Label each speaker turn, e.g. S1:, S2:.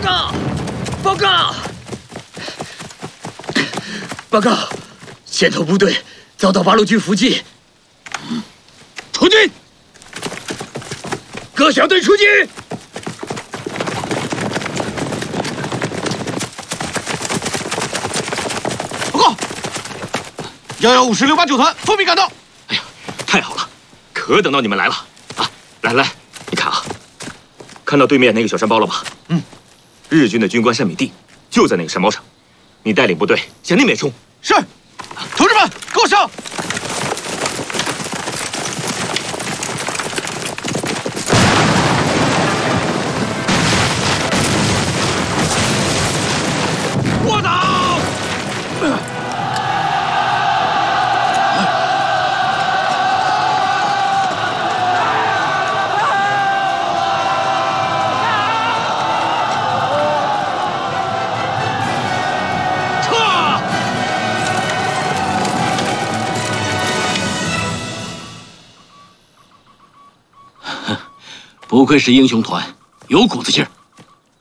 S1: 告！报告！报告！先头部队遭到八路军伏击。出击！各小队出击！
S2: 报告！115师689团奉命赶到。
S3: 哎呀，太好了，可等到你们来了啊！来，你看啊，看到对面那个小山包了吧？日军的军官单敏帝就在那个山包上，你带领部队向那边冲。
S2: 是，同志们，给我上！
S1: 卧倒！
S4: 不愧是英雄团，有股子劲儿。